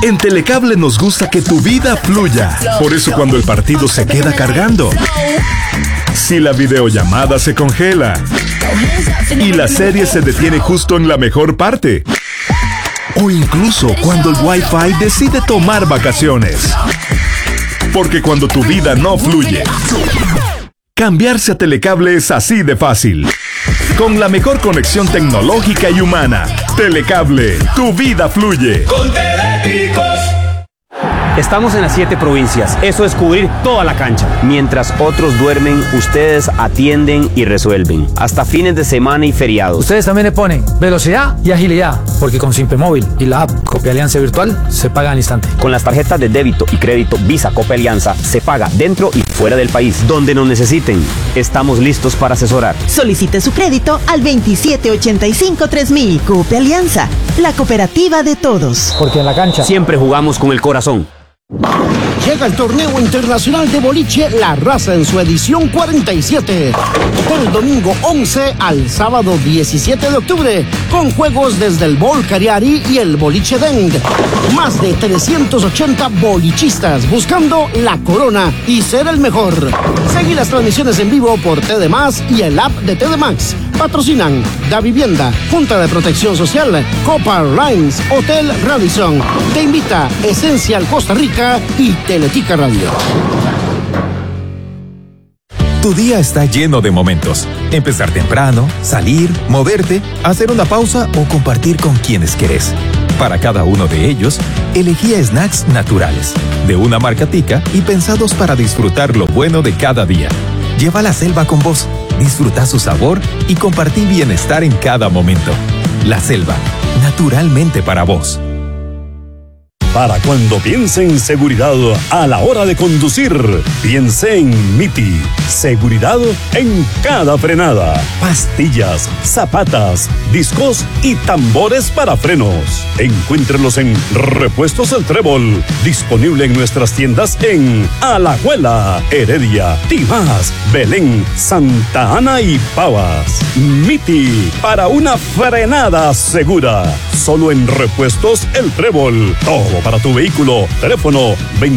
En Telecable nos gusta que tu vida fluya. Por eso cuando el partido se queda cargando, si la videollamada se congela y la serie se detiene justo en la mejor parte, o incluso cuando el Wi-Fi decide tomar vacaciones. Porque cuando tu vida no fluye, cambiarse a Telecable es así de fácil. Con la mejor conexión tecnológica y humana. Telecable, tu vida fluye. Con Teléticos. Estamos en las 7 provincias, eso es cubrir toda la cancha. Mientras otros duermen, ustedes atienden y resuelven. Hasta fines de semana y feriados. Ustedes también le ponen velocidad y agilidad, porque con Simpe Móvil y la app Copia Alianza Virtual se paga al instante. Con las tarjetas de débito y crédito Visa Copia Alianza se paga dentro y fuera del país. Donde nos necesiten, estamos listos para asesorar. Solicite su crédito al 2785-3000. Copia Alianza, la cooperativa de todos. Porque en la cancha siempre jugamos con el corazón. Llega el torneo internacional de boliche La Raza en su edición 47. Del domingo 11 al sábado 17 de octubre, con juegos desde el Bol Cariari y el Boliche Deng. Más de 380 bolichistas buscando la corona y ser el mejor. Seguí las transmisiones en vivo por TD Más y el app de TD Max. Patrocinan Da Vivienda, Junta de Protección Social, Copa Lines, Hotel Radisson. Te invita Esencial Costa Rica y Teletica Radio. Tu día está lleno de momentos. Empezar temprano, salir, moverte, hacer una pausa o compartir con quienes querés. Para cada uno de ellos, elegí snacks naturales, de una marca Tica y pensados para disfrutar lo bueno de cada día. Lleva la selva con vos, disfruta su sabor y compartí bienestar en cada momento. La selva, naturalmente para vos. Para cuando piense en seguridad a la hora de conducir, piense en Miti. Seguridad en cada frenada. Pastillas, zapatas, discos y tambores para frenos. Encuéntrelos en Repuestos El Trébol. Disponible en nuestras tiendas en Alajuela, Heredia, Tibás, Belén, Santa Ana y Pavas. Miti, para una frenada segura. Solo en Repuestos El Trébol. Todo para tu vehículo. Teléfono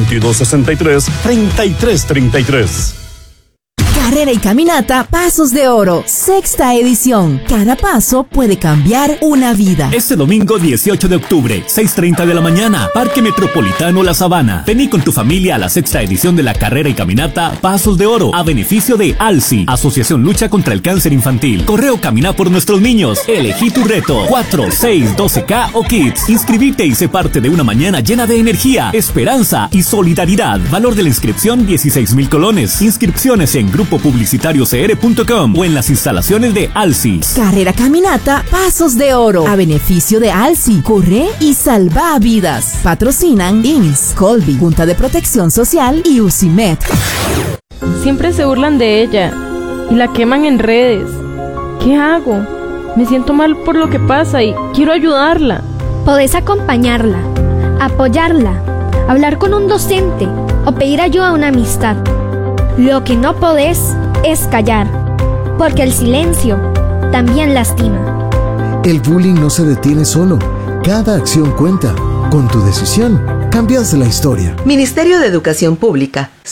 2263-3333. Carrera y caminata Pasos de Oro, 6ª edición. Cada paso puede cambiar una vida. Este domingo 18 de octubre, 6:30 de la mañana, Parque Metropolitano La Sabana. Vení con tu familia a la 6ª edición de la Carrera y Caminata Pasos de Oro, a beneficio de ALSI, Asociación Lucha contra el Cáncer Infantil. Corre o camina por nuestros niños. Elegí tu reto, 4, 6, 12K o Kids. Inscribite y sé parte de una mañana llena de energía, esperanza y solidaridad. Valor de la inscripción 16,000 colones. Inscripciones en grupopublicitariocr.com o en las instalaciones de ALSI. Carrera Caminata Pasos de Oro, a beneficio de ALSI. Corre y salva vidas. Patrocinan INS, Colby, Junta de Protección Social y UCIMED. Siempre se burlan de ella y la queman en redes. ¿Qué hago? Me siento mal por lo que pasa y quiero ayudarla. Podés acompañarla, apoyarla, hablar con un docente o pedir ayuda a una amistad. Lo que no podés es callar, porque el silencio también lastima. El bullying no se detiene solo. Cada acción cuenta. Con tu decisión, cambias la historia. Ministerio de Educación Pública,